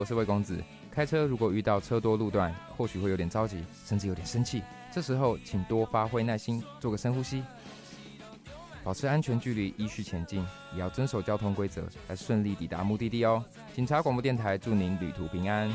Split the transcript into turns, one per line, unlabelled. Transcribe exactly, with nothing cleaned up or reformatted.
我是魏公子。开车如果遇到车多路段，或许会有点着急，甚至有点生气。这时候，请多发挥耐心，做个深呼吸，保持安全距离，依序前进，也要遵守交通规则，才顺利抵达目的地哦。警察广播电台祝您旅途平安。